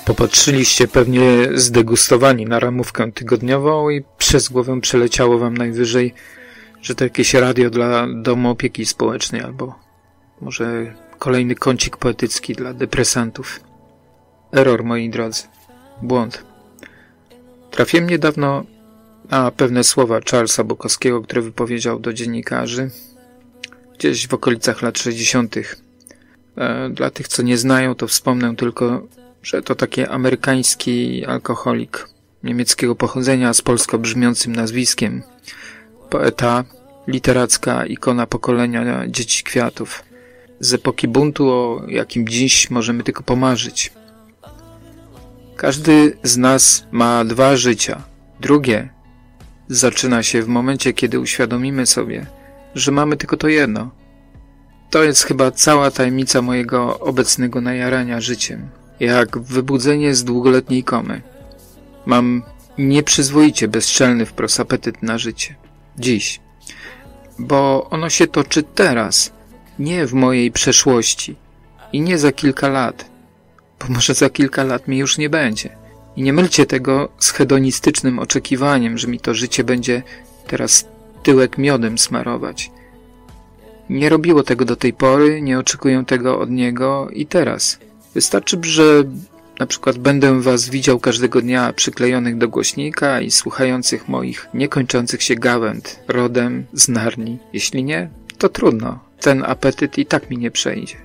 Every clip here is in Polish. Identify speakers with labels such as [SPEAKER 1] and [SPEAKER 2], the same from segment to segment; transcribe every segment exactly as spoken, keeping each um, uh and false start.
[SPEAKER 1] Popatrzyliście pewnie zdegustowani na ramówkę tygodniową i przez głowę przeleciało wam najwyżej, że to jakieś radio dla domu opieki społecznej albo może kolejny kącik poetycki dla depresantów. Error, moi drodzy. Błąd. Trafiłem niedawno na pewne słowa Charlesa Bukowskiego, które wypowiedział do dziennikarzy gdzieś w okolicach lat sześćdziesiątych. Dla tych, co nie znają, to wspomnę tylko, że to taki amerykański alkoholik niemieckiego pochodzenia z polsko brzmiącym nazwiskiem. Poeta, literacka ikona pokolenia dzieci kwiatów. Z epoki buntu, o jakim dziś możemy tylko pomarzyć. Każdy z nas ma dwa życia. Drugie zaczyna się w momencie, kiedy uświadomimy sobie, że mamy tylko to jedno. To jest chyba cała tajemnica mojego obecnego najarania życiem. Jak wybudzenie z długoletniej komy. Mam nieprzyzwoicie bezczelny wprost apetyt na życie. Dziś. Bo ono się toczy teraz. Nie w mojej przeszłości. I nie za kilka lat. Bo może za kilka lat mi już nie będzie. I nie mylcie tego z hedonistycznym oczekiwaniem, że mi to życie będzie teraz tyłek miodem smarować. Nie robiło tego do tej pory, nie oczekuję tego od niego i teraz. Wystarczy, że na przykład będę was widział każdego dnia przyklejonych do głośnika i słuchających moich niekończących się gawęd rodem z Narni. Jeśli nie, to trudno. Ten apetyt i tak mi nie przejdzie.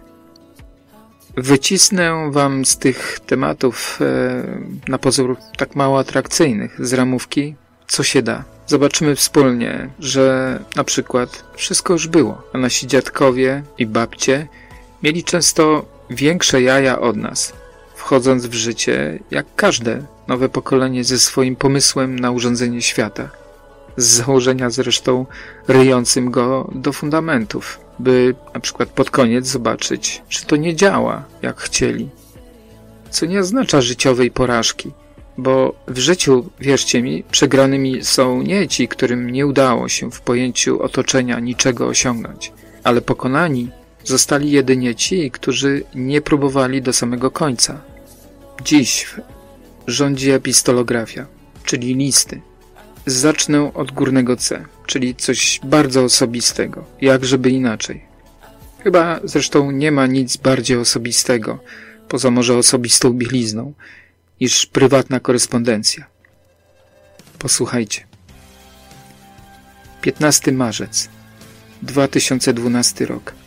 [SPEAKER 1] Wycisnę wam z tych tematów e, na pozór tak mało atrakcyjnych z ramówki, co się da. Zobaczymy wspólnie, że na przykład wszystko już było, a nasi dziadkowie i babcie mieli często większe jaja od nas, wchodząc w życie jak każde nowe pokolenie ze swoim pomysłem na urządzenie świata. Z założenia zresztą ryjącym go do fundamentów, by na przykład pod koniec zobaczyć, że to nie działa jak chcieli. Co nie oznacza życiowej porażki, bo w życiu, wierzcie mi, przegranymi są nie ci, którym nie udało się w pojęciu otoczenia niczego osiągnąć, ale pokonani zostali jedynie ci, którzy nie próbowali do samego końca. Dziś rządzi epistolografia, czyli listy. Zacznę od górnego C, czyli coś bardzo osobistego, jak żeby inaczej. Chyba zresztą nie ma nic bardziej osobistego, poza może osobistą bielizną, niż prywatna korespondencja. Posłuchajcie. piętnasty marzec, dwa tysiące dwunasty rok.